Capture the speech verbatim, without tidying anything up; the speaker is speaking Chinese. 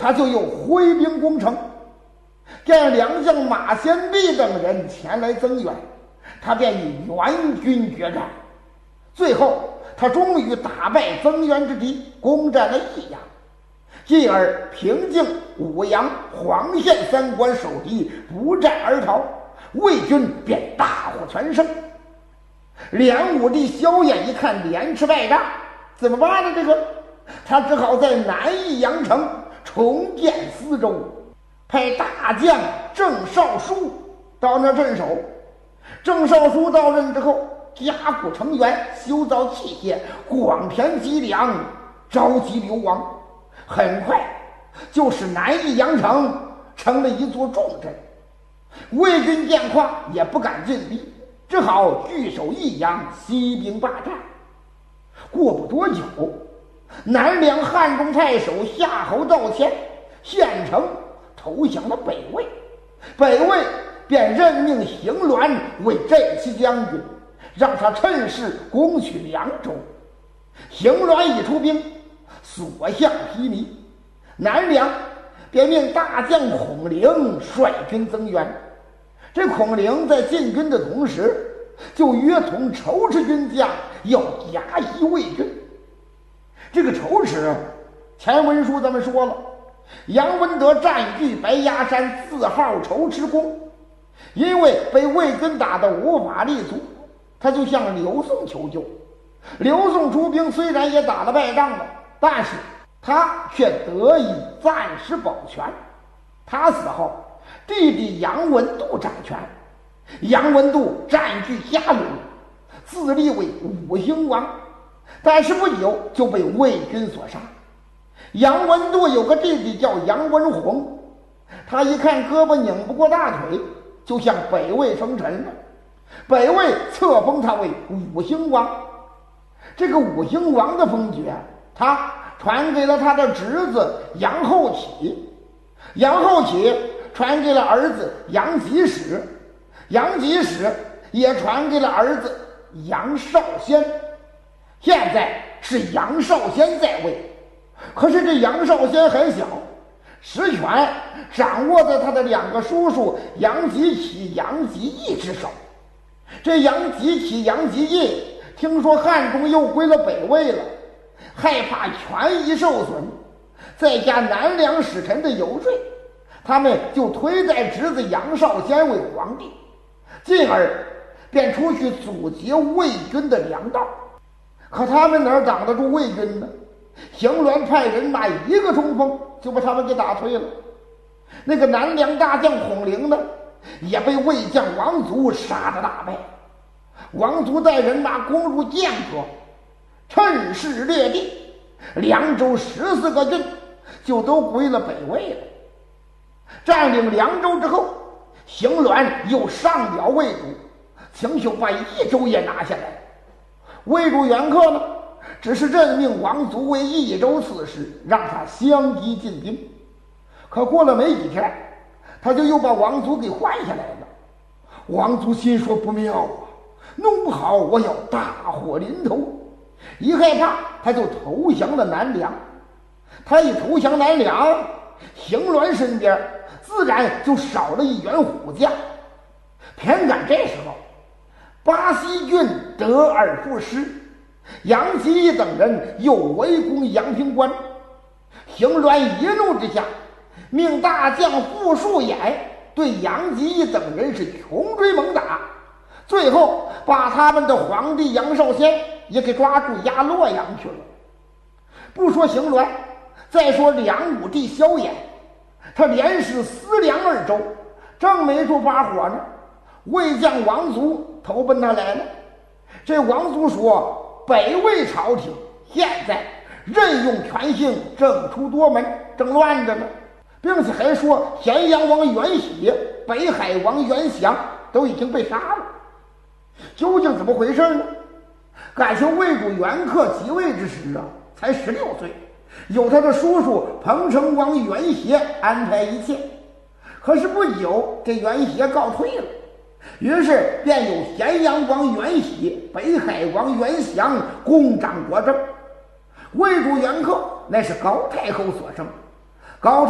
他就又回兵攻城，见两将马先弼等人前来增援，他便与援军决战。最后他终于打败增援之敌，攻占了益阳，继而平定武阳、黄县三关守敌，不战而逃，魏军便大获全胜。梁武帝萧衍一看连吃败仗，怎么办呢？这个他只好在南益阳城重建司州，派大将郑少书到那镇守。郑少书到任之后，加固城垣，修造器械，广田积粮，召集流亡，很快就使南益阳城成了一座重镇。魏军见况也不敢进逼，只好据守益阳，息兵霸占。过不多久，南梁汉中太守夏侯道迁献城投降了北魏，北魏便任命邢鸾为镇西将军，让他趁势攻取凉州。邢鸾一出兵，所向披靡，南梁便命大将孔陵率军增援。这孔陵在进军的同时，就约同仇池军将要夹击魏军。这个仇池，前文书咱们说了，杨文德占据白崖山，自号仇池公，因为被魏军打得无法立足，他就向刘宋求救。刘宋出兵虽然也打了败仗了，但是他却得以暂时保全。他死后，弟弟杨文度掌权。杨文度占据嘉鲁，自立为武兴王，但是不久就被魏军所杀。杨文度有个弟弟叫杨文宏，他一看胳膊拧不过大腿，就向北魏称臣了。北魏册封他为武兴王。这个武兴王的封爵，他传给了他的侄子杨后起，杨后起传给了儿子杨吉使，杨吉使也传给了儿子杨少先。现在是杨少先在位，可是这杨少先很小，实权掌握在他的两个叔叔杨吉起、杨吉义之手。这杨吉起、杨吉义听说汉中又归了北魏了，害怕权益受损，再加南梁使臣的游说，他们就推戴侄子杨少先为皇帝，进而便出去阻截魏军的粮道。可他们哪挡得住魏军呢？邢鸾派人马一个冲锋就把他们给打退了。那个南梁大将孔陵呢，也被魏将王族杀得大败。王族带人马攻入剑阁，趁势掠地，凉州十四个郡就都归了北魏了。占领凉州之后，邢鸾又上表魏主，请求把益州也拿下来。魏主元恪呢，只是任命王族为益州刺史，让他相机进兵。可过了没几天，他就又把王族给换下来了。王族心说不妙啊，弄不好我要大祸临头。一害怕，他就投降了南梁。他一投降南梁，邢鸾身边自然就少了一员虎将。偏赶这时候，巴西郡得而复失，杨吉义等人又围攻阳平关。邢鸾一怒之下，命大将傅树衍对杨吉义等人是穷追猛打，最后把他们的皇帝杨少先也给抓住押洛阳去了。不说邢鸾，再说梁武帝萧衍，他连使思梁二州，正没处发火呢，魏将王族投奔他来了。这王族说，北魏朝廷现在任用权幸政出多门，正乱着呢，并且还说咸阳王元喜、北海王元祥都已经被杀了。究竟怎么回事呢？感情魏主元恪即位之时啊，才十六岁，有他的叔叔彭城王元协安排一切。可是不久，这元协告退了，于是便有咸阳王元喜、北海王元祥共掌国政。魏主元恪乃是高太后所生，高